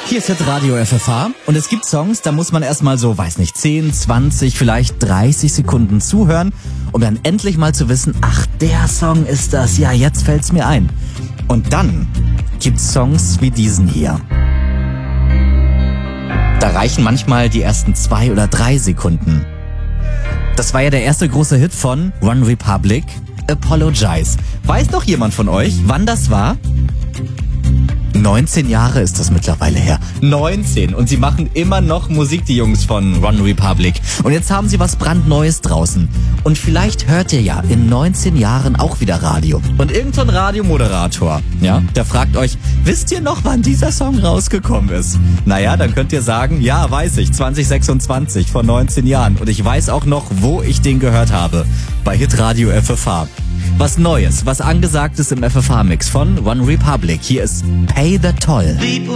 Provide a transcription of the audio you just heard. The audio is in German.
Hier ist Radio FFH und es gibt Songs, da muss man erstmal so, 10, 20, vielleicht 30 Sekunden zuhören, um dann endlich mal zu wissen, ach, der Song ist das, ja, jetzt fällt's mir ein. Und dann gibt's Songs wie diesen hier. Da reichen manchmal die ersten 2 oder 3 Sekunden. Das war ja der erste große Hit von OneRepublic, Apologize. Weiß noch jemand von euch, wann das war? 19 Jahre ist das mittlerweile her. 19. Und sie machen immer noch Musik, die Jungs von OneRepublic. Und jetzt haben sie was brandneues draußen. Und vielleicht hört ihr ja in 19 Jahren auch wieder Radio. Und irgend so ein Radiomoderator, ja, der fragt euch, wisst ihr noch, wann dieser Song rausgekommen ist? Naja, dann könnt ihr sagen, ja, weiß ich, 2026, vor 19 Jahren. Und ich weiß auch noch, wo ich den gehört habe. Bei Hitradio FFH. Was Neues, was Angesagtes im FFH-Mix von OneRepublic. Hier ist Pay the Toll.